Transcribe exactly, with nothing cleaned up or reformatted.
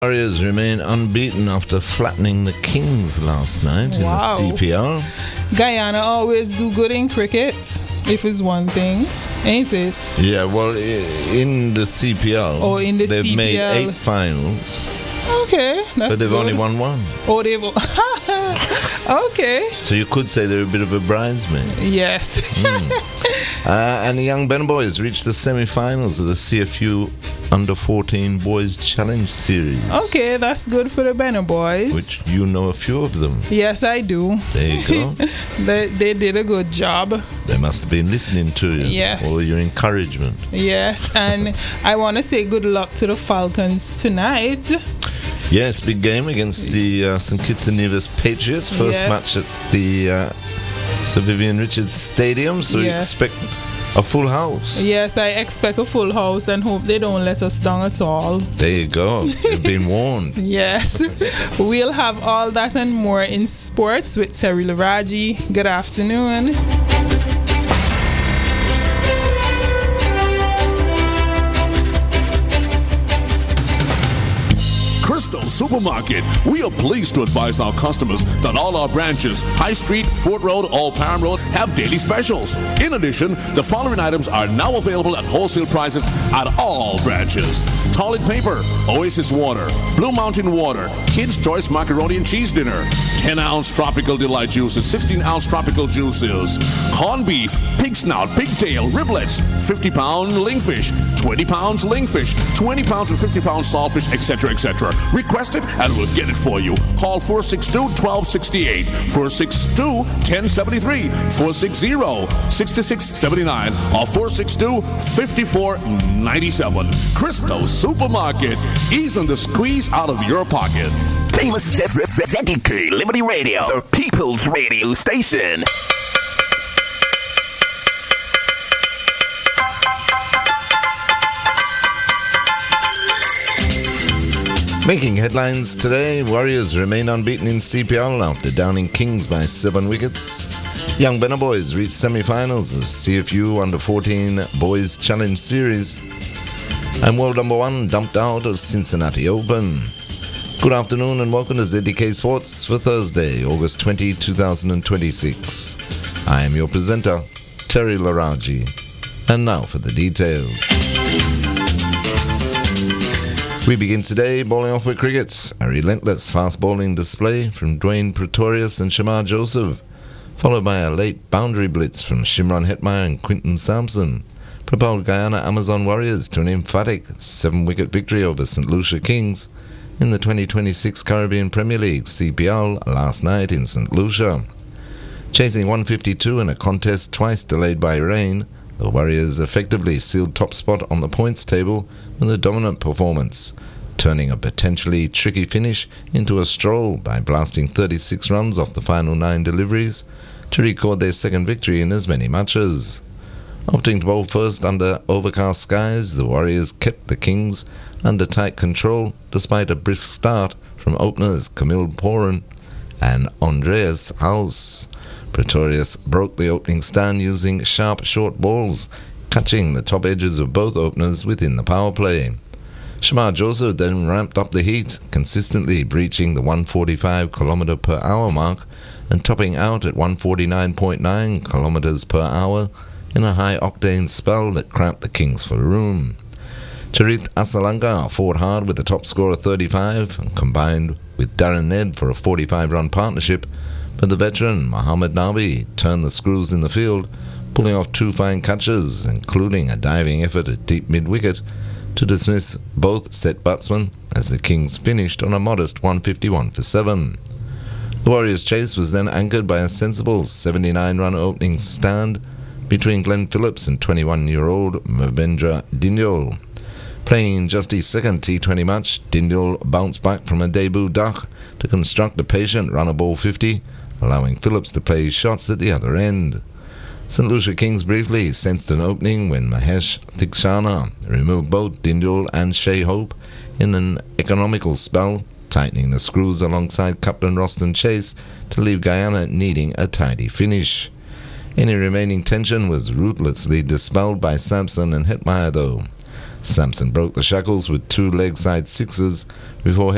Warriors remain unbeaten after flattening the Kings last night Wow. in the C P L. Guyana always do good in cricket, if it's one thing, ain't it? Yeah, well, i- in the C P L, Oh, in the they've C P L. made eight finals, Okay, that's but they've good. only won one. Oh, they've... okay. So you could say they're a bit of a bridesmaid. Yes. Uh, and the young Ben Boys reached the semi-finals of the C F U Under fourteen Boys Challenge Series, Okay, that's good for the Benner boys. which you know a few of them. Yes, I do. There you go. They, they did a good job. They must have been listening to you. Yes. All your encouragement. Yes, and I want to say good luck to the Falcons tonight. Yes, big game against the uh, Saint Kitts and Nevis Patriots. First Yes. match at the uh, Sir Vivian Richards Stadium, so Yes. you expect a full house. Yes, I expect a full house and hope they don't let us down at all. There you go. You've been warned. Yes, we'll have all that and more in sports with Terry Laraji. Good afternoon. Crystal Supermarket. We are pleased to advise our customers that all our branches, High Street, Fort Road, Old Palm Road, have daily specials. In addition, the following items are now available at wholesale prices at all branches. Toilet paper, Oasis water, Blue Mountain water, Kids Choice macaroni and cheese dinner, ten ounce tropical delight juices, sixteen ounce tropical juices, corned beef, pig snout, pigtail, riblets, fifty pound lingfish, twenty pounds lingfish, twenty pounds and fifty pounds saltfish, et cetera, et cetera. Request it and we'll get it for you. Call four six two, one two six eight, four six two, one zero seven three, four six zero, six six seven nine, or four six two, five four nine seven. Crystal Supermarket. Easing the squeeze out of your pocket. Famous Z D K Liberty Radio, the People's Radio Station. Making headlines today, Warriors remain unbeaten in C P L after downing Kings by seven wickets. Young Benner Boys reached semi-finals of C F U Under fourteen Boys Challenge Series. And world number one dumped out of Cincinnati Open. Good afternoon and welcome to Z D K Sports for Thursday, August twentieth, twenty twenty-six. I am your presenter, Terry Laraji. And now for the details. We begin today bowling off with cricket. A relentless fast bowling display from Dwayne Pretorius and Shamar Joseph, followed by a late boundary blitz from Shimron Hetmeyer and Quinton Sampson, propelled Guyana Amazon Warriors to an emphatic seven-wicket victory over Saint Lucia Kings in the twenty twenty-six Caribbean Premier League C P L last night in Saint Lucia. Chasing one fifty-two in a contest twice delayed by rain, the Warriors effectively sealed top spot on the points table with a dominant performance, turning a potentially tricky finish into a stroll by blasting thirty-six runs off the final nine deliveries to record their second victory in as many matches. Opting to bowl first under overcast skies, the Warriors kept the Kings under tight control despite a brisk start from openers Camille Poran and Andreas House. Pretorius broke the opening stand using sharp short balls, catching the top edges of both openers within the power play. Shamar Joseph then ramped up the heat, consistently breaching the one forty-five kilometre per hour mark and topping out at one forty-nine point nine kilometres per hour in a high-octane spell that cramped the Kings for room. Charith Asalanga fought hard with a top score of thirty-five and combined with Darren Ned for a forty-five run partnership, but the veteran Mohammad Nabi turned the screws in the field, pulling off two fine catches, including a diving effort at deep mid-wicket, to dismiss both set batsmen as the Kings finished on a modest one fifty-one for seven. The Warriors' chase was then anchored by a sensible seventy-nine run opening stand between Glenn Phillips and twenty-one-year-old Mavendra Dindol. Playing just his second T twenty match, Dindol bounced back from a debut duck to construct a patient runner ball fifty, allowing Phillips to play his shots at the other end. Saint Lucia Kings briefly sensed an opening when Mahesh Thikshana removed both Dindol and Shea Hope in an economical spell, tightening the screws alongside Captain Roston Chase to leave Guyana needing a tidy finish. Any remaining tension was ruthlessly dispelled by Sampson and Hetmeyer though. Sampson broke the shackles with two leg side sixes before